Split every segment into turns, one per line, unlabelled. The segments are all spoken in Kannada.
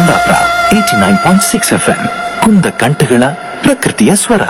ಕುಂದಾಪುರ 89.6 FM ಕುಂದ ಕಂಠಗಳ ಪ್ರಕೃತಿಯ ಸ್ವರ.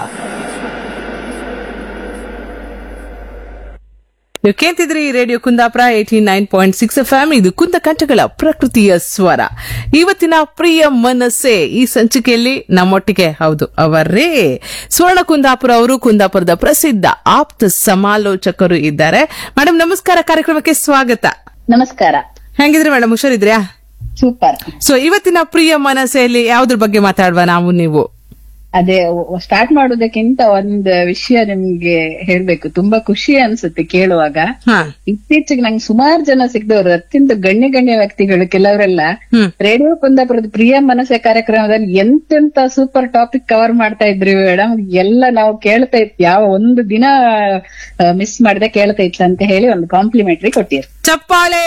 ನೀವು ಕೇಳ್ತಿದ್ರಿ ರೇಡಿಯೋ ಕುಂದಾಪುರ 89.6 FM. ಇದು ಕುಂದ ಕಂಠಗಳ ಪ್ರಕೃತಿಯ ಸ್ವರ. ಇವತ್ತಿನ ಪ್ರಿಯ ಮನಸ್ಸೆ ಈ ಸಂಚಿಕೆಯಲ್ಲಿ ನಮ್ಮೊಟ್ಟಿಗೆ ಹೌದು ಅವರೇ ಸುವರ್ಣ ಕುಂದಾಪುರ ಅವರು, ಕುಂದಾಪುರದ ಪ್ರಸಿದ್ಧ ಆಪ್ತ ಸಮಾಲೋಚಕರು ಇದ್ದಾರೆ. ಮೇಡಮ್ ನಮಸ್ಕಾರ, ಕಾರ್ಯಕ್ರಮಕ್ಕೆ ಸ್ವಾಗತ.
ನಮಸ್ಕಾರ.
ಹೆಂಗಿದ್ರಿ ಮೇಡಮ್, ಹುಷಾರಿದ್ರ್ಯಾ?
ಸೂಪರ್.
ಸೊ ಇವತ್ತಿನ ಪ್ರಿಯ ಮನಸ್ಸೆಯಲ್ಲಿ ಯಾವ್ದ್ರ ಬಗ್ಗೆ ಮಾತಾಡುವ ನಾವು ನೀವು?
ಅದೇ ಸ್ಟಾರ್ಟ್ ಮಾಡೋದಕ್ಕಿಂತ ಒಂದು ವಿಷಯ ನಿಮ್ಗೆ ಹೇಳ್ಬೇಕು. ತುಂಬಾ ಖುಷಿ ಅನ್ಸುತ್ತೆ ಕೇಳುವಾಗ. ಇತ್ತೀಚೆಗೆ ನಂಗೆ ಸುಮಾರು ಜನ ಸಿಗ್ದವ್ರು, ಅತ್ಯಂತ ಗಣ್ಯ ವ್ಯಕ್ತಿಗಳು ಕೆಲವರೆಲ್ಲ ರೇಡಿಯೋ ಕುಂದಾಪುರದ ಪ್ರಿಯ ಮನಸ್ಸೆ ಕಾರ್ಯಕ್ರಮದಲ್ಲಿ ಎಂತೆಂತ ಸೂಪರ್ ಟಾಪಿಕ್ ಕವರ್ ಮಾಡ್ತಾ ಇದ್ರಿ ಮೇಡಮ್, ಎಲ್ಲ ನಾವು ಕೇಳ್ತಾ ಇತ್ತು, ಯಾವ ಒಂದು ದಿನ ಮಿಸ್ ಮಾಡದೆ ಕೇಳ್ತಾ ಇತ್ತು ಅಂತ ಹೇಳಿ ಒಂದು ಕಾಂಪ್ಲಿಮೆಂಟ್ರಿ ಕೊಟ್ಟಿರು.
ಚಪ್ಪಾಳೆ.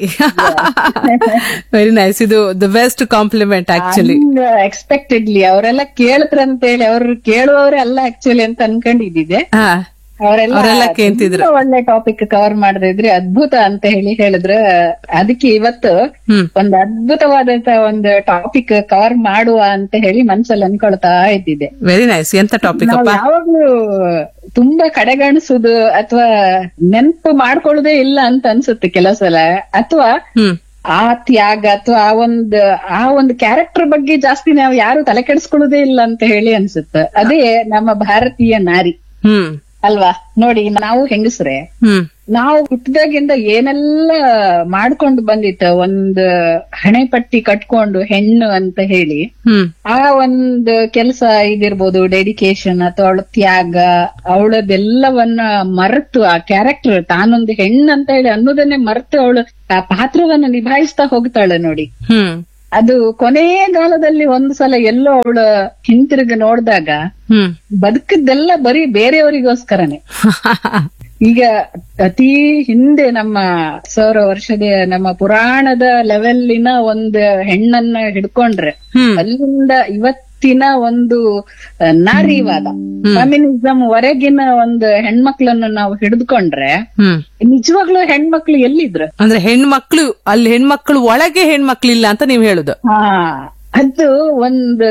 Very nice. ಇದು ದ ಬೆಸ್ಟ್ ಕಾಂಪ್ಲಿಮೆಂಟ್ ಆಕ್ಚುಲಿ.
ಎಕ್ಸ್ಪೆಕ್ಟೆಡ್ಲಿ ಅವರೆಲ್ಲ ಕೇಳಿದ್ರ ಅಂತ ಹೇಳಿ ಅವ್ರು ಕೇಳುವವರೇ ಅಲ್ಲ ಆಕ್ಚುಲಿ ಅಂತ ಅನ್ಕೊಂಡಿದ್ದಿದೆ. ಅವರೆಲ್ಲ ಕೇಳ್ತಿದ್ರು. ಒಳ್ಳೆ ಟಾಪಿಕ್ ಕವರ್ ಮಾಡದಿದ್ರೆ ಅದ್ಭುತ ಅಂತ ಹೇಳಿ ಹೇಳಿದ್ರೆ, ಅದಕ್ಕೆ ಇವತ್ತು ಒಂದು ಅದ್ಭುತವಾದಂತ ಒಂದು ಟಾಪಿಕ್ ಕವರ್ ಮಾಡುವ ಅಂತ ಹೇಳಿ ಮನ್ಸಲ್ಲಿ ಅನ್ಕೊಳ್ತಾ ಇದ್ದಿದೆ.
Very nice. ಎಂತ ಟಾಪಿಕ್?
ಯಾವಾಗ್ಲೂ ತುಂಬಾ ಕಡೆಗಣಿಸುದು ಅಥವಾ ನೆನಪು ಮಾಡ್ಕೊಳ್ಳೋದೇ ಇಲ್ಲ ಅಂತ ಅನ್ಸುತ್ತೆ ಕೆಲವು ಸಲ, ಅಥವಾ ಆ ತ್ಯಾಗ ಅಥವಾ ಆ ಒಂದು ಕ್ಯಾರೆಕ್ಟರ್ ಬಗ್ಗೆ ಜಾಸ್ತಿ ನಾವು ಯಾರು ತಲೆ ಕೆಡಿಸ್ಕೊಳ್ಳೋದೇ ಇಲ್ಲ ಅಂತ ಹೇಳಿ ಅನ್ಸುತ್ತೆ. ಅದೇ ನಮ್ಮ ಭಾರತೀಯ ನಾರಿ ಅಲ್ವಾ? ನೋಡಿ, ನಾವು ಹೆಂಗಸ್ರೆ ನಾವು ಹುಟ್ಟಿದಾಗಿಂದ ಏನೆಲ್ಲ ಮಾಡ್ಕೊಂಡು ಬಂದಿತ್ತ, ಒಂದು ಹಣೆ ಪಟ್ಟಿ ಕಟ್ಕೊಂಡು ಹೆಣ್ಣು ಅಂತ ಹೇಳಿ ಆ ಒಂದು ಕೆಲಸ ಇದಿರ್ಬೋದು, ಡೆಡಿಕೇಶನ್ ಅಥವಾ ಅವಳ ತ್ಯಾಗ, ಅವಳದೆಲ್ಲವನ್ನ ಮರೆತು ಆ ಕ್ಯಾರೆಕ್ಟರ್ ತಾನೊಂದು ಹೆಣ್ಣು ಅಂತ ಹೇಳಿ ಅನ್ನೋದನ್ನೇ ಮರೆತು ಅವಳು ಆ ಪಾತ್ರವನ್ನ ನಿಭಾಯಿಸ್ತಾ ಹೋಗ್ತಾಳೆ ನೋಡಿ. ಅದು ಕೊನೆಯ ಕಾಲದಲ್ಲಿ ಒಂದು ಸಲ ಎಲ್ಲೋ ಅವಳ ಹಿಂತಿರುಗಿ ನೋಡಿದಾಗ ಬದುಕಿದ್ದೆಲ್ಲ ಬರೀ ಬೇರೆಯವರಿಗೋಸ್ಕರನೇ. ಈಗ ಅತಿ ಹಿಂದೆ ನಮ್ಮ 1000 ವರ್ಷದ ನಮ್ಮ ಪುರಾಣದ ಲೆವೆಲ್ಲಿನ ಒಂದು ಹೆಣ್ಣನ್ನ ಹಿಡ್ಕೊಂಡ್ರೆ, ಅಲ್ಲಿಂದ ಇವತ್ತಿನ ಒಂದು ನಾರಿವಾದ ಫೆಮಿನಿಸಂ ವರೆಗಿನ ಒಂದು ಹೆಣ್ಮಕ್ಳನ್ನು ನಾವು ಹಿಡಿದುಕೊಂಡ್ರೆ, ನಿಜವಾಗ್ಲೂ ಹೆಣ್ಮಕ್ಳು ಎಲ್ಲಿದ್ರು?
ಅಂದ್ರೆ ಹೆಣ್ಮಕ್ಳು ಅಲ್ಲಿ, ಹೆಣ್ಮಕ್ಳು ಒಳಗೆ ಹೆಣ್ಮಕ್ಳಿಲ್ಲ ಅಂತ ನೀವ್ ಹೇಳುದು.
ಅದು ಒಂದು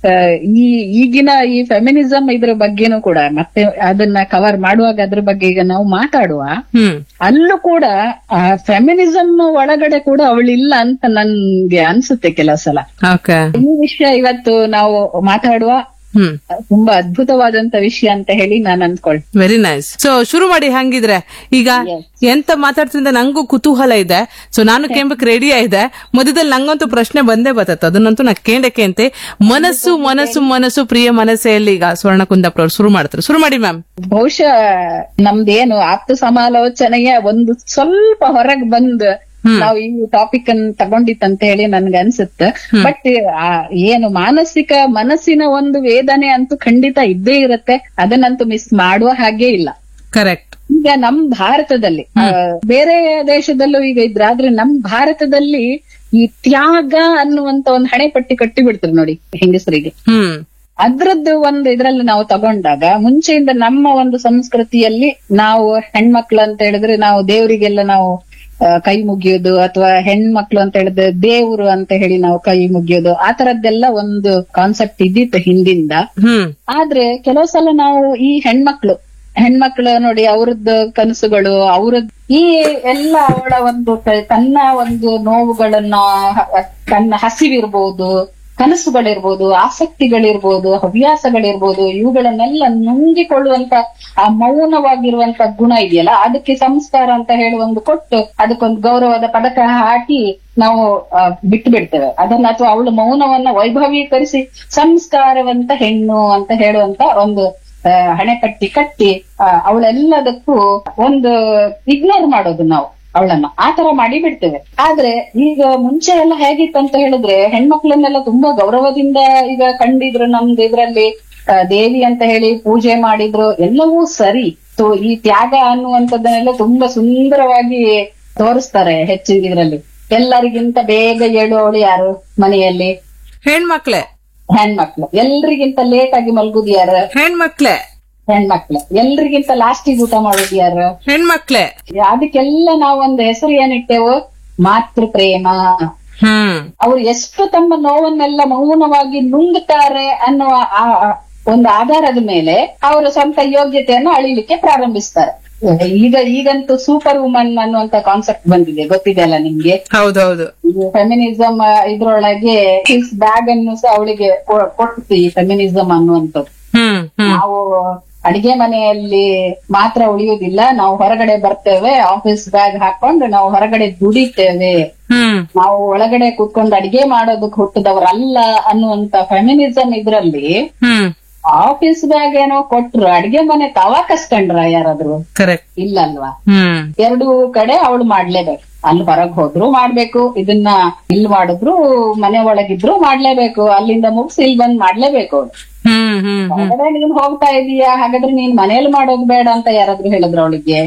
ಈಗಿನ ಈ ಫೆಮಿನಿಸಂ ಇದ್ರ ಬಗ್ಗೆನೂ ಕೂಡ ಮತ್ತೆ ಅದನ್ನ ಕವರ್ ಮಾಡುವಾಗ ಅದ್ರ ಬಗ್ಗೆ ಈಗ ನಾವು ಮಾತಾಡುವ, ಅಲ್ಲೂ ಕೂಡ ಆ ಫೆಮಿನಿಸಂ ಒಳಗಡೆ ಕೂಡ ಅವಳಿಲ್ಲ ಅಂತ ನನ್ಗೆ ಅನ್ಸುತ್ತೆ ಕೆಲವು ಸಲ. ಈ ವಿಷಯ ಇವತ್ತು ನಾವು ಮಾತಾಡುವ ತುಂಬಾ ಅದ್ಭುತವಾದಂತ ವಿಷಯ ಅಂತ ಹೇಳಿ ನಾನು ಅನ್ಕೊಳ್ತೀನಿ.
Very nice. ಸೊ ಶುರು ಮಾಡಿ. ಹಂಗಿದ್ರೆ ಈಗ ಎಂತ ಮಾತಾಡ್ತಿಂದ ನಂಗೂ ಕುತೂಹಲ ಇದೆ. ಸೊ ನಾನು ಕೇಂಬಕ್ ರೆಡಿ ಇದೆ. ಮಧ್ಯದಲ್ಲಿ ನಂಗಂತೂ ಪ್ರಶ್ನೆ ಬಂದೇ ಬರ್ತದೆ, ಅದನ್ನಂತೂ ನಾ ಕೇಂಡಕ್ಕೆ ಮನಸ್ಸು ಮನಸ್ಸು ಮನಸ್ಸು ಪ್ರಿಯ ಮನಸ್ಸೆಯಲ್ಲಿ ಈಗ ಸುವರ್ಣ ಕುಂದಾಪುರ ಅವ್ರು ಶುರು ಮಾಡ್ತಾರೆ. ಶುರು ಮಾಡಿ ಮ್ಯಾಮ್.
ಬಹುಶಃ ನಮ್ದೇನು ಆಪ್ತ ಸಮಾಲೋಚನೆಯ ಒಂದು ಸ್ವಲ್ಪ ಹೊರಗೆ ಬಂದು ನಾವು ಈ ಟಾಪಿಕ್ ಅನ್ನು ತಗೊಂಡಿತ್ತಂತ ಹೇಳಿ ನನ್ಗೆ ಅನ್ಸುತ್ತೆ. ಬಟ್ ಏನು ಮನಸ್ಸಿನ ಒಂದು ವೇದನೆ ಅಂತೂ ಖಂಡಿತ ಇದ್ದೇ ಇರುತ್ತೆ, ಅದನ್ನಂತೂ ಮಿಸ್ ಮಾಡುವ ಹಾಗೆ ಇಲ್ಲ.
ಕರೆಕ್ಟ್.
ಈಗ ನಮ್ ಭಾರತದಲ್ಲಿ, ಬೇರೆ ದೇಶದಲ್ಲೂ ಈಗ ಇದ್ರಾದ್ರೆ ನಮ್ ಭಾರತದಲ್ಲಿ ಈ ತ್ಯಾಗ ಅನ್ನುವಂತ ಒಂದು ಹಣೆ ಪಟ್ಟಿ ಕಟ್ಟಿ ಬಿಡ್ತಾರೆ ನೋಡಿ ಹೆಂಗಸರಿಗೆ. ಅದ್ರದ್ದು ಒಂದು ಇದ್ರಲ್ಲಿ ನಾವು ತಗೊಂಡಾಗ, ಮುಂಚೆಯಿಂದ ನಮ್ಮ ಒಂದು ಸಂಸ್ಕೃತಿಯಲ್ಲಿ ನಾವು ಹೆಣ್ಮಕ್ಳು ಅಂತ ಹೇಳಿದ್ರೆ ನಾವು ದೇವರಿಗೆಲ್ಲ ನಾವು ಕೈ ಮುಗಿಯೋದು, ಅಥವಾ ಹೆಣ್ಮಕ್ಳು ಅಂತ ಹೇಳಿದ್ರೆ ದೇವ್ರು ಅಂತ ಹೇಳಿ ನಾವು ಕೈ ಮುಗಿಯೋದು, ಆ ತರದ್ದೆಲ್ಲ ಒಂದು ಕಾನ್ಸೆಪ್ಟ್ ಇದ್ದಿತ್ತು ಹಿಂದಿಂದ. ಆದ್ರೆ ಕೆಲವು ಸಲ ನಾವು ಈ ಹೆಣ್ಮಕ್ಳು ನೋಡಿ, ಅವ್ರದ್ದು ಕನಸುಗಳು, ಅವ್ರದ್ದು ಈ ಎಲ್ಲ ಅವಳ ಒಂದು ತನ್ನ ಒಂದು ನೋವುಗಳನ್ನ, ತನ್ನ ಹಸಿವಿರ್ಬೋದು, ಕನಸುಗಳಿರ್ಬೋದು, ಆಸಕ್ತಿಗಳಿರ್ಬೋದು, ಹವ್ಯಾಸಗಳಿರ್ಬೋದು, ಇವುಗಳನ್ನೆಲ್ಲ ನುಂಗಿಕೊಳ್ಳುವಂತ ಆ ಮೌನವಾಗಿರುವಂತ ಗುಣ ಇದೆಯಲ್ಲ, ಅದಕ್ಕೆ ಸಂಸ್ಕಾರ ಅಂತ ಹೇಳಿ ಒಂದು ಕೊಟ್ಟು ಅದಕ್ಕೊಂದು ಗೌರವದ ಪದಕ ಹಾಕಿ ನಾವು ಬಿಟ್ಟು ಬಿಡ್ತೇವೆ ಅದನ್ನ. ಅಥವಾ ಅವಳ ಮೌನವನ್ನ ವೈಭವೀಕರಿಸಿ ಸಂಸ್ಕಾರವಂತ ಹೆಣ್ಣು ಅಂತ ಹೇಳುವಂತ ಒಂದು ಹಣೆಪಟ್ಟಿ ಕಟ್ಟಿ ಅವಳೆಲ್ಲದಕ್ಕೂ ಒಂದು ಇಗ್ನೋರ್ ಮಾಡೋದು ನಾವು ಅವಳನ್ನ ಆ ತರ ಮಾಡಿ ಬಿಡ್ತೇವೆ. ಆದ್ರೆ ಈಗ ಮುಂಚೆ ಎಲ್ಲ ಹೇಗಿತ್ತು ಅಂತ ಹೇಳಿದ್ರೆ, ಹೆಣ್ಮಕ್ಳನ್ನೆಲ್ಲ ತುಂಬಾ ಗೌರವದಿಂದ ಈಗ ಕಂಡಿದ್ರು. ನಮ್ದು ಇದ್ರಲ್ಲಿ ದೇವಿ ಅಂತ ಹೇಳಿ ಪೂಜೆ ಮಾಡಿದ್ರು, ಎಲ್ಲವೂ ಸರಿ. ಈ ತ್ಯಾಗ ಅನ್ನುವಂಥದ್ದನ್ನೆಲ್ಲ ತುಂಬಾ ಸುಂದರವಾಗಿ ತೋರಿಸ್ತಾರೆ. ಹೆಚ್ಚಿನ ಇದ್ರಲ್ಲಿ ಎಲ್ಲರಿಗಿಂತ ಬೇಗ ಹೇಳುವವಳು ಯಾರು ಮನೆಯಲ್ಲಿ?
ಹೆಣ್ಮಕ್ಳು.
ಎಲ್ರಿಗಿಂತ ಲೇಟ್ ಆಗಿ ಮಲ್ಗುದು ಯಾರು?
ಹೆಣ್ಮಕ್ಳೆ.
ಎಲ್ರಿಗಿಂತ ಲಾಸ್ಟಿಗೆ ಊಟ ಮಾಡೋದು ಯಾರು?
ಹೆಣ್ಮಕ್ಳೆ.
ಅದಕ್ಕೆಲ್ಲ ನಾವು ಒಂದು ಹೆಸರು ಏನಿಟ್ಟೆವು, ಮಾತೃ ಪ್ರೇಮ ಅವ್ರು ಎಷ್ಟು ತಮ್ಮ ನೋವನ್ನೆಲ್ಲ ಮೌನವಾಗಿ ನುಂಗುತ್ತಾರೆ ಅನ್ನುವ ಒಂದು ಆಧಾರದ ಮೇಲೆ ಅವರ ಸ್ವಂತ ಯೋಗ್ಯತೆಯನ್ನು ಅಳಿಲಿಕ್ಕೆ ಪ್ರಾರಂಭಿಸ್ತಾರೆ. ಈಗಂತೂ ಸೂಪರ್ ವುಮನ್ ಅನ್ನುವಂತ ಕಾನ್ಸೆಪ್ಟ್ ಬಂದಿದೆ, ಗೊತ್ತಿದೆ ಅಲ್ಲ ನಿಮ್ಗೆ?
ಹೌದೌದು.
ಫೆಮಿನಿಸಂ ಇದ್ರೊಳಗೆ ಹಿಸ್ ಬ್ಯಾಗ್ ಅನ್ನು ಸಹ ಅವಳಿಗೆ ಕೊಡ್ತು ಈ ಫೆಮಿನಿಸಂ ಅನ್ನುವಂಥದ್ದು. ನಾವು ಅಡಿಗೆ ಮನೆಯಲ್ಲಿ ಮಾತ್ರ ಉಳಿಯುವುದಿಲ್ಲ, ನಾವು ಹೊರಗಡೆ ಬರ್ತೇವೆ, ಆಫೀಸ್ ಬ್ಯಾಗ್ ಹಾಕೊಂಡು ನಾವು ಹೊರಗಡೆ ದುಡಿತೇವೆ, ನಾವು ಒಳಗಡೆ ಕೂತ್ಕೊಂಡು ಅಡಿಗೆ ಮಾಡೋದಕ್ಕೆ ಹುಟ್ಟಿದವರಲ್ಲ ಅನ್ನುವಂತ ಫೆಮಿನಿಸಂ ಇದ್ರಲ್ಲಿ ಆಫೀಸ್ ಬ್ಯಾಗ್ ಏನೋ ಕೊಟ್ರು, ಅಡಿಗೆ ಮನೆ ತವಾ ಕಸ್ಕೊಂಡ್ರ ಯಾರಾದ್ರು? ಇಲ್ಲಲ್ವಾ? ಎರಡೂ ಕಡೆ ಅವಳು ಮಾಡ್ಲೇಬೇಕು. ಅಲ್ಲಿ ಹೊರಗ್ ಹೋದ್ರು ಮಾಡ್ಬೇಕು, ಇದನ್ನ ಇಲ್ಲಿ ಮಾಡಿದ್ರು ಮನೆ ಒಳಗಿದ್ರು ಮಾಡ್ಲೇಬೇಕು, ಅಲ್ಲಿಂದ ಮುಗಿಸಿ ಇಲ್ಲಿ ಬಂದ್ ಮಾಡ್ಲೇಬೇಕು ಅವಳು. ಹೊರಗಡೆ ನೀನ್ ಹೋಗ್ತಾ ಇದೀಯಾ, ಹಾಗಾದ್ರೆ ನೀನ್ ಮನೇಲಿ ಮಾಡೋದು ಬೇಡ ಅಂತ ಯಾರಾದ್ರೂ ಹೇಳಿದ್ರು ಅವಳಿಗೆ?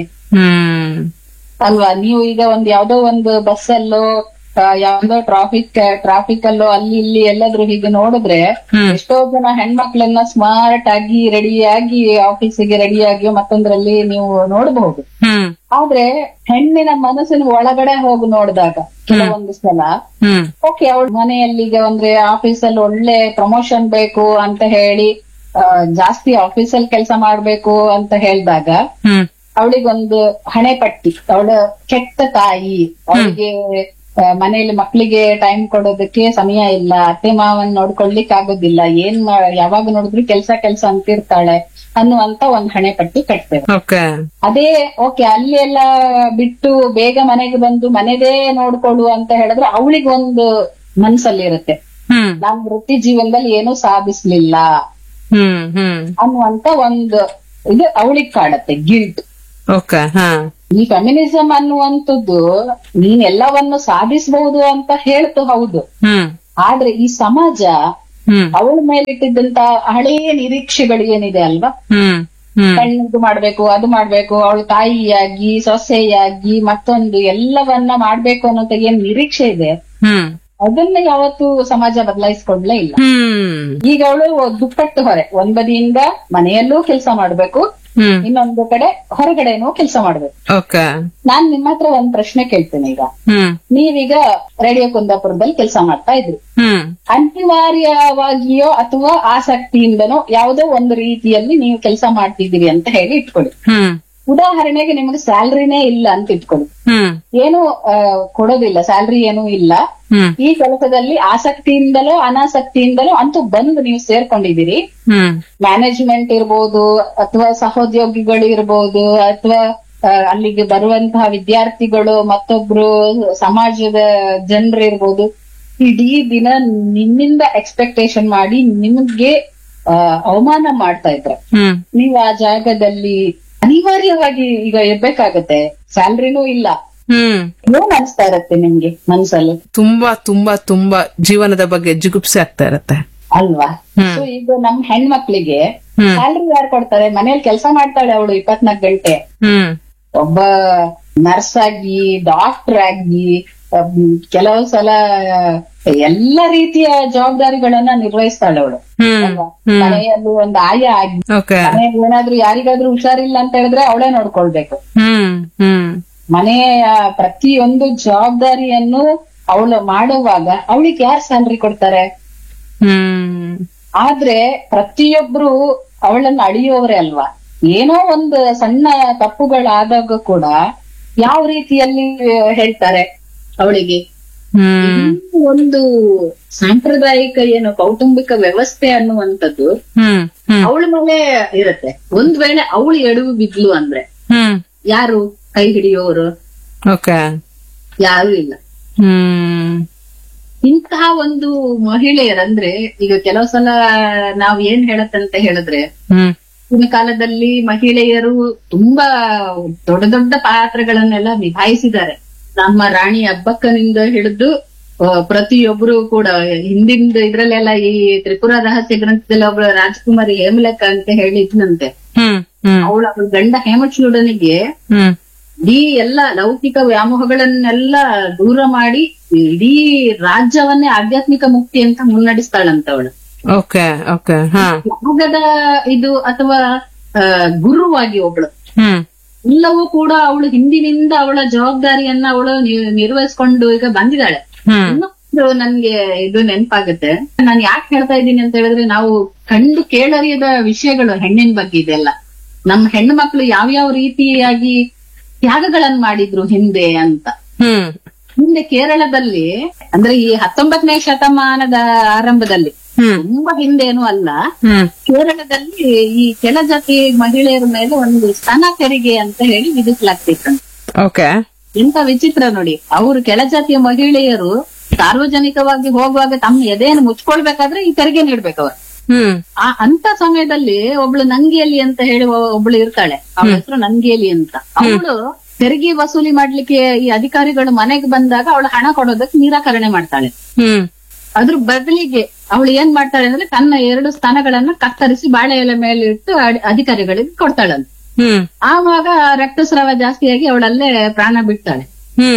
ಅಲ್ವಾ? ನೀವು ಈಗ ಯಾವ್ದೋ ಒಂದು ಬಸ್ಸಲ್ಲೋ ಯಾವ್ದೋ ಟ್ರಾಫಿಕ್ ಅಲ್ಲೋ ಅಲ್ಲಿ ಇಲ್ಲಿ ಎಲ್ಲಾದ್ರೂ ಹೀಗೆ ನೋಡಿದ್ರೆ ಎಷ್ಟೋ ಜನ ಹೆಣ್ಮಕ್ಳನ್ನ ಸ್ಮಾರ್ಟ್ ಆಗಿ ರೆಡಿಯಾಗಿ ಆಫೀಸಿಗೆ ರೆಡಿಯಾಗಿ ಮತ್ತೊಂದ್ರಲ್ಲಿ ನೀವು ನೋಡಬಹುದು. ಆದ್ರೆ ಹೆಣ್ಣಿನ ಮನಸ್ಸಿನ ಒಳಗಡೆ ಹೋಗಿ ನೋಡಿದಾಗ ಕೆಲವೊಂದು ಸಲ ಓಕೆ ಅವಳ ಮನೆಯಲ್ಲಿ ಈಗ ಅಂದ್ರೆ ಆಫೀಸಲ್ಲಿ ಒಳ್ಳೆ ಪ್ರಮೋಷನ್ ಬೇಕು ಅಂತ ಹೇಳಿ ಜಾಸ್ತಿ ಆಫೀಸಲ್ಲಿ ಕೆಲಸ ಮಾಡ್ಬೇಕು ಅಂತ ಹೇಳಿದಾಗ ಅವಳಿಗೊಂದು ಹಣೆ ಪಟ್ಟಿ, ಅವಳ ಕೆಟ್ಟ ತಾಯಿ, ಅವಳಿಗೆ ಮನೆಯಲ್ಲಿ ಮಕ್ಳಿಗೆ ಟೈಮ್ ಕೊಡೋದಕ್ಕೆ ಸಮಯ ಇಲ್ಲ, ಅತ್ತೆ ಮಾವನ್ ನೋಡ್ಕೊಳ್ಲಿಕ್ಕೆ ಆಗೋದಿಲ್ಲ, ಯಾವಾಗ ನೋಡಿದ್ರು ಕೆಲ್ಸ ಅಂತಿರ್ತಾಳೆ ಅನ್ನುವಂತ ಒಂದ್ ಹಣೆ ಪಟ್ಟಿ ಕಟ್ತೇವೆ. ಅದೇ ಓಕೆ ಅಲ್ಲಿ ಎಲ್ಲ ಬಿಟ್ಟು ಬೇಗ ಮನೆಗೆ ಬಂದು ಮನೆದೇ ನೋಡ್ಕೊಳ್ಳು ಅಂತ ಹೇಳಿದ್ರೆ ಅವಳಿಗೊಂದು ಮನ್ಸಲ್ಲಿರುತ್ತೆ, ನಾನ್ ವೃತ್ತಿ ಜೀವನದಲ್ಲಿ ಏನೂ ಸಾಧಿಸ್ಲಿಲ್ಲ ಅನ್ನುವಂತ ಒಂದು ಇದು ಅವಳಿಗೆ ಕಾಡತ್ತೆ, ಗಿಲ್ಟ್. ಈ ಫೆಮಿನಿಸಂ ಅನ್ನುವಂಥದ್ದು ನೀನ್ ಎಲ್ಲವನ್ನು ಸಾಧಿಸಬಹುದು ಅಂತ ಹೇಳ್ತು, ಹೌದು. ಆದ್ರೆ ಈ ಸಮಾಜ ಅವಳ ಮೇಲಿಟ್ಟಿದ್ದಂತ ಹಳೆಯ ನಿರೀಕ್ಷೆಗಳು ಏನಿದೆ ಅಲ್ವಾ, ಹೆಣ್ಣಿದು ಮಾಡ್ಬೇಕು, ಅದು ಮಾಡ್ಬೇಕು, ಅವಳ ತಾಯಿಯಾಗಿ ಸೊಸೆಯಾಗಿ ಮತ್ತೊಂದು ಎಲ್ಲವನ್ನ ಮಾಡ್ಬೇಕು ಅನ್ನೋಂತ ಏನ್ ನಿರೀಕ್ಷೆ ಇದೆ ಅದನ್ನ ಯಾವತ್ತು ಸಮಾಜ ಬದಲಾಯಿಸ್ಕೊಂಡ್ಲೇ ಇಲ್ಲ. ಈಗ ಅವಳು ದುಪ್ಪಟ್ಟು ಹೊರೆ, ಒಂದ್ ಬದಿಯಿಂದ ಮನೆಯಲ್ಲೂ ಕೆಲಸ ಮಾಡ್ಬೇಕು, ಇನ್ನೊಂದು ಕಡೆ ಹೊರಗಡೆನೂ ಕೆಲಸ ಮಾಡ್ಬೇಕು. ನಾನ್ ನಿಮ್ಮ ಹತ್ರ ಒಂದ್ ಪ್ರಶ್ನೆ ಕೇಳ್ತೇನೆ. ಈಗ ನೀವೀಗ ರೇಡಿಯೋ ಕುಂದಾಪುರದಲ್ಲಿ ಕೆಲಸ ಮಾಡ್ತಾ ಇದ್ರಿ, ಅನಿವಾರ್ಯವಾಗಿಯೋ ಅಥವಾ ಆಸಕ್ತಿಯಿಂದನೋ ಯಾವುದೋ ಒಂದು ರೀತಿಯಲ್ಲಿ ನೀವು ಕೆಲಸ ಮಾಡ್ತಿದ್ದೀರಿ ಅಂತ ಹೇಳಿ ಇಟ್ಕೊಳ್ಳಿ. ಉದಾಹರಣೆಗೆ ನಿಮ್ಗೆ ಸ್ಯಾಲ್ರಿನೇ ಇಲ್ಲ ಅಂತ ಇಟ್ಕೊಳ್ಳಿ, ಏನು ಕೊಡೋದಿಲ್ಲ, ಸ್ಯಾಲ್ರಿ ಏನೂ ಇಲ್ಲ. ಈ ಕೆಲಸದಲ್ಲಿ ಆಸಕ್ತಿಯಿಂದಲೋ ಅನಾಸಕ್ತಿಯಿಂದಲೋ ಅಂತೂ ಬಂದು ನೀವು ಸೇರ್ಕೊಂಡಿದ್ದೀರಿ. ಮ್ಯಾನೇಜ್ಮೆಂಟ್ ಇರ್ಬೋದು ಅಥವಾ ಸಹೋದ್ಯೋಗಿಗಳು ಇರ್ಬೋದು ಅಥವಾ ಅಲ್ಲಿಗೆ ಬರುವಂತಹ ವಿದ್ಯಾರ್ಥಿಗಳು ಮತ್ತೊಬ್ರು ಸಮಾಜದ ಜನರು ಇರ್ಬೋದು, ಇಡೀ ದಿನ ನಿಮ್ಮಿಂದ ಎಕ್ಸ್ಪೆಕ್ಟೇಷನ್ ಮಾಡಿ ನಿಮ್ಗೆ ಅವಮಾನ ಮಾಡ್ತಾ ಇದ್ರೆ ನೀವು ಆ ಜಾಗದಲ್ಲಿ ಅನಿವಾರ್ಯವಾಗಿ ಈಗ ಇರ್ಬೇಕಾಗತ್ತೆ, ಸ್ಯಾಲ್ರಿನೂ ಇಲ್ಲ, ಏನ್ ಅನ್ಸ್ತಾ ಇರತ್ತೆ ನಿಮ್ಗೆ ಮನ್ಸಲ್ಲಿ?
ತುಂಬಾ ತುಂಬಾ ತುಂಬಾ ಜೀವನದ ಬಗ್ಗೆ ಜಿಗುಪ್ಸೆ ಆಗ್ತಾ ಇರತ್ತೆ
ಅಲ್ವಾ? ಸೊ ಈಗ ನಮ್ ಹೆಣ್ಮಕ್ಳಿಗೆ ಸ್ಯಾಲ್ರಿ ಯಾರು ಕೊಡ್ತಾರೆ? ಮನೇಲಿ ಕೆಲಸ ಮಾಡ್ತಾಳೆ ಅವಳು 24 ಗಂಟೆ, ಒಬ್ಬ ನರ್ಸ್ ಆಗಿ ಡಾಕ್ಟರ್ ಆಗಿ ಕೆಲವು ಸಲ ಎಲ್ಲ ರೀತಿಯ ಜವಾಬ್ದಾರಿಗಳನ್ನ ನಿರ್ವಹಿಸ್ತಾಳೆ ಅವಳು. ಮನೆಯಲ್ಲಿ ಒಂದು ಆಯ ಆಗಿ ಮನೆಯಲ್ಲಿ ಏನಾದ್ರೂ ಯಾರಿಗಾದ್ರೂ ಹುಷಾರಿಲ್ಲ ಅಂತ ಹೇಳಿದ್ರೆ ಅವಳೇ ನೋಡ್ಕೊಳ್ಬೇಕು. ಮನೆಯ ಪ್ರತಿಯೊಂದು ಜವಾಬ್ದಾರಿಯನ್ನು ಅವಳು ಮಾಡುವಾಗ ಅವಳಿಗೆ ಯಾರು ಸ್ಯಾಲ್ರಿ ಕೊಡ್ತಾರೆ? ಆದ್ರೆ ಪ್ರತಿಯೊಬ್ರು ಅವಳನ್ನ ಅಳಿಯೋವ್ರೆ ಅಲ್ವಾ? ಏನೋ ಒಂದು ಸಣ್ಣ ತಪ್ಪುಗಳಾದಾಗ ಕೂಡ ಯಾವ ರೀತಿಯಲ್ಲಿ ಹೇಳ್ತಾರೆ ಅವಳಿಗೆ? ಒಂದು ಸಾಂಪ್ರದಾಯಿಕ ಏನು ಕೌಟುಂಬಿಕ ವ್ಯವಸ್ಥೆ ಅನ್ನುವಂಥದ್ದು ಅವಳ ಮೇಲೆ ಇರತ್ತೆ. ಒಂದ್ ವೇಳೆ ಅವಳು ಎಡವು ಬಿದ್ಲು ಅಂದ್ರೆ ಯಾರು ಕೈ ಹಿಡಿಯೋರು? ಯಾರು ಇಲ್ಲ. ಇಂತಹ ಒಂದು ಮಹಿಳೆಯರಂದ್ರೆ ಈಗ ಕೆಲವು ಸಲ ನಾವ್ ಏನ್ ಹೇಳತ್ತಂತ ಹೇಳಿದ್ರೆ, ಹಿಂದಿನ ಕಾಲದಲ್ಲಿ ಮಹಿಳೆಯರು ತುಂಬಾ ದೊಡ್ಡ ದೊಡ್ಡ ಪಾತ್ರಗಳನ್ನೆಲ್ಲ ನಿಭಾಯಿಸಿದ್ದಾರೆ. ನಮ್ಮ ರಾಣಿ ಅಬ್ಬಕ್ಕನಿಂದ ಹಿಡಿದು ಪ್ರತಿಯೊಬ್ರು ಕೂಡ ಹಿಂದಿಂದ ಇದ್ರಲ್ಲೆಲ್ಲ ಈ ತ್ರಿಪುರ ರಹಸ್ಯ ಗ್ರಂಥದಲ್ಲಿ ಒಬ್ಳು ರಾಜಕುಮಾರಿ ಹೇಮಲಕ ಅಂತ ಹೇಳಿದ್ನಂತೆ. ಅವಳ ಗಂಡ ಹೇಮಚೂಡನಿಗೆ ಇಡೀ ಎಲ್ಲ ಲೌಕಿಕ ವ್ಯಾಮೋಹಗಳನ್ನೆಲ್ಲ ದೂರ ಮಾಡಿ ಇಡೀ ರಾಜ್ಯವನ್ನೇ ಆಧ್ಯಾತ್ಮಿಕ ಮುಕ್ತಿ ಅಂತ ಮುನ್ನಡೆಸ್ತಾಳಂತ ಅವಳು. ಯಾಗದ ಇದು ಅಥವಾ ಗುರುವಾಗಿ ಒಬ್ಳು ಎಲ್ಲವೂ ಕೂಡ ಅವಳು ಹಿಂದಿನಿಂದ ಅವಳ ಜವಾಬ್ದಾರಿಯನ್ನ ಅವಳು ನಿರ್ವಹಿಸ್ಕೊಂಡು ಈಗ ಬಂದಿದ್ದಾಳೆ. ಇದು ನನ್ಗೆ ಇದು ನೆನಪಾಗುತ್ತೆ. ನಾನು ಯಾಕೆ ಹೇಳ್ತಾ ಇದ್ದೀನಿ ಅಂತ ಹೇಳಿದ್ರೆ, ನಾವು ಕಂಡು ಕೇಳರಿಯದ ವಿಷಯಗಳು ಹೆಣ್ಣಿನ ಬಗ್ಗೆ ಇದೆಲ್ಲ. ನಮ್ಮ ಹೆಣ್ಣು ಮಕ್ಕಳು ಯಾವ್ಯಾವ ರೀತಿಯಾಗಿ ತ್ಯಾಗಗಳನ್ನ ಮಾಡಿದ್ರು ಹಿಂದೆ ಅಂತ. ಹಿಂದೆ ಕೇರಳದಲ್ಲಿ, ಅಂದ್ರೆ ಈ 19ನೇ ಶತಮಾನದ ಆರಂಭದಲ್ಲಿ, ತುಂಬಾ ಹಿಂದೇನು ಅಲ್ಲ, ಕೇರಳದಲ್ಲಿ ಈ ಕೆಳಜಾತಿ ಮಹಿಳೆಯರ ಮೇಲೆ ಒಂದು ಸ್ತನ ತೆರಿಗೆ ಅಂತ ಹೇಳಿ ವಿಧಿಸಲಾಗ್ತಿತ್ತು.
ಓಕೆ.
ಎಂತ ವಿಚಿತ್ರ ನೋಡಿ, ಅವರು ಕೆಳಜಾತಿಯ ಮಹಿಳೆಯರು ಸಾರ್ವಜನಿಕವಾಗಿ ಹೋಗುವಾಗ ತಮ್ಮ ಎದೆಯನ್ನು ಮುಚ್ಕೊಳ್ಬೇಕಾದ್ರೆ ಈ ತೆರಿಗೆ ನೀಡ್ಬೇಕು ಅವರು. ಅಂತ ಸಮಯದಲ್ಲಿ ಒಬ್ಳು ನಂಗಿಯಲ್ಲಿ ಅಂತ ಹೇಳಿ ಒಬ್ಳು ಇರ್ತಾಳೆ, ಅವಳ ಹೆಸರು ನಂಗಿಯಲ್ಲಿ ಅಂತ. ಅವಳು ತೆರಿಗೆ ವಸೂಲಿ ಮಾಡ್ಲಿಕ್ಕೆ ಈ ಅಧಿಕಾರಿಗಳು ಮನೆಗೆ ಬಂದಾಗ ಅವಳು ಹಣ ಕೊಡೋದಕ್ಕೆ ನಿರಾಕರಣೆ ಮಾಡ್ತಾಳೆ. ಅದ್ರ ಬದಲಿಗೆ ಅವಳು ಏನ್ ಮಾಡ್ತಾಳೆ ಅಂದ್ರೆ, ತನ್ನ 2 ಸ್ತನಗಳನ್ನ ಕತ್ತರಿಸಿ ಬಾಳೆ ಎಲೆ ಮೇಲೆ ಇಟ್ಟು ಅಧಿಕಾರಿಗಳಿಗೆ ಕೊಡ್ತಾಳಂತ. ಆವಾಗ ರಕ್ತಸ್ರಾವ ಜಾಸ್ತಿಯಾಗಿ ಅವಳಲ್ಲೇ ಪ್ರಾಣ ಬಿಡ್ತಾಳೆ.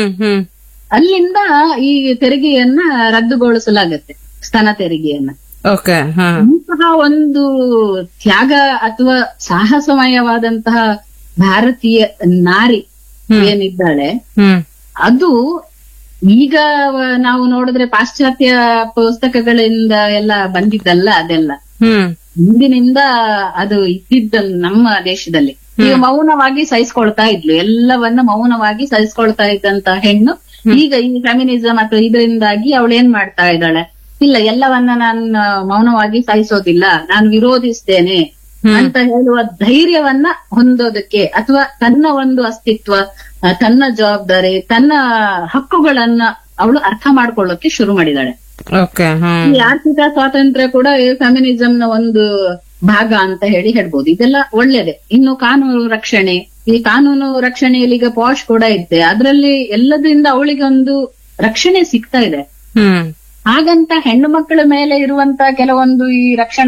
ಅಲ್ಲಿಂದ ಈ ತೆರಿಗೆಯನ್ನ ರದ್ದುಗೊಳಿಸಲಾಗತ್ತೆ, ಸ್ತನ ತೆರಿಗೆಯನ್ನ. ಇಂತಹ ಒಂದು ತ್ಯಾಗ ಅಥವಾ ಸಾಹಸಮಯವಾದಂತಹ ಭಾರತೀಯ ನಾರಿ ಏನಿದ್ದಾಳೆ, ಅದು ಈಗ ನಾವು ನೋಡಿದ್ರೆ ಪಾಶ್ಚಾತ್ಯ ಪುಸ್ತಕಗಳಿಂದ ಎಲ್ಲ ಬಂದಿದ್ದಲ್ಲ ಅದೆಲ್ಲ. ಹಿಂದಿನಿಂದ ಅದು ಇದ್ದಿದ್ದ ನಮ್ಮ ದೇಶದಲ್ಲಿ. ಈಗ ಮೌನವಾಗಿ ಸಹಿಸ್ಕೊಳ್ತಾ ಇದ್ಲು, ಎಲ್ಲವನ್ನ ಮೌನವಾಗಿ ಸಹಿಸ್ಕೊಳ್ತಾ ಇದ್ದಂತ ಹೆಣ್ಣು ಈಗ ಈ ಫೆಮಿನಿಸಂ ಅಥವಾ ಇದರಿಂದಾಗಿ ಅವಳು ಏನ್ ಮಾಡ್ತಾ ಇದ್ದಾಳೆ, ಇಲ್ಲ ಎಲ್ಲವನ್ನ ನಾನು ಮೌನವಾಗಿ ಸಹಿಸೋದಿಲ್ಲ, ನಾನು ವಿರೋಧಿಸ್ತೇನೆ ಅಂತ ಹೇಳುವ ಧೈರ್ಯವನ್ನ ಹೊಂದೋದಕ್ಕೆ, ಅಥವಾ ತನ್ನ ಒಂದು ಅಸ್ತಿತ್ವ, ತನ್ನ ಜವಾಬ್ದಾರಿ, ತನ್ನ ಹಕ್ಕುಗಳನ್ನ ಅವಳು ಅರ್ಥ ಮಾಡ್ಕೊಳ್ಳೋಕೆ ಶುರು ಮಾಡಿದಾಳೆ. ಈ ಆರ್ಥಿಕ ಸ್ವಾತಂತ್ರ್ಯ ಕೂಡ ಫೆಮಿನಿಸಂನ ಒಂದು ಭಾಗ ಅಂತ ಹೇಳಿ ಹೇಳ್ಬೋದು. ಇದೆಲ್ಲ ಒಳ್ಳೇದೆ. ಇನ್ನು ಕಾನೂನು ರಕ್ಷಣೆ, ಈ ಕಾನೂನು ರಕ್ಷಣೆಯಲ್ಲಿ ಈಗ ಪಾಶ್ ಕೂಡ ಇದೆ, ಅದರಲ್ಲಿ ಎಲ್ಲದಿಂದ ಅವಳಿಗೆ ಒಂದು ರಕ್ಷಣೆ ಸಿಗ್ತಾ ಇದೆ. ಹಾಗಂತ ಹೆಣ್ಣು ಮಕ್ಕಳ ಮೇಲೆ ಇರುವಂತ ಕೆಲವೊಂದು ಈ ರಕ್ಷಣಾ